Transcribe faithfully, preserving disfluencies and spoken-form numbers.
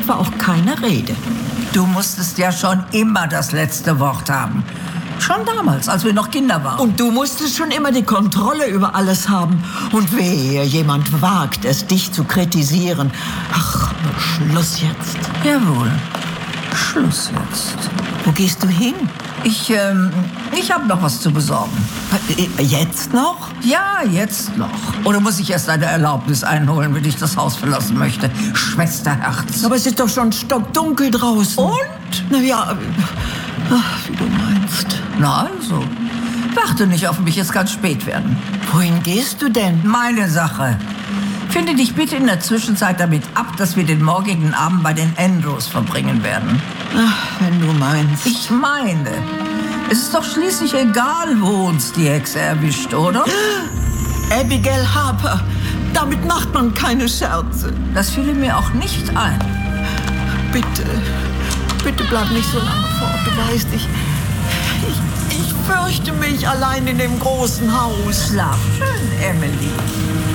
war auch keine Rede. Du musstest ja schon immer das letzte Wort haben. Schon damals, als wir noch Kinder waren. Und du musstest schon immer die Kontrolle über alles haben. Und wehe, jemand wagt es, dich zu kritisieren. Ach, Schluss jetzt. Jawohl, Schluss jetzt. Wo gehst du hin? Ich, ähm, ich habe noch was zu besorgen. Jetzt noch? Ja, jetzt noch. Oder muss ich erst eine Erlaubnis einholen, wenn ich das Haus verlassen möchte? Schwesterherz. Aber es ist doch schon stockdunkel draußen. Und? Na ja, ach, wie du meinst. Na also, warte nicht auf mich, es kann spät werden. Wohin gehst du denn? Meine Sache. Finde dich bitte in der Zwischenzeit damit ab, dass wir den morgigen Abend bei den Andrews verbringen werden. Ach, wenn du meinst. Ich meine, es ist doch schließlich egal, wo uns die Hexe erwischt, oder? Abigail Harper, damit macht man keine Scherze. Das fiel mir auch nicht ein. Bitte, bitte bleib nicht so lange fort. Du weißt, ich, ich, ich fürchte mich allein in dem großen Haus. Schlaf schön, Emily.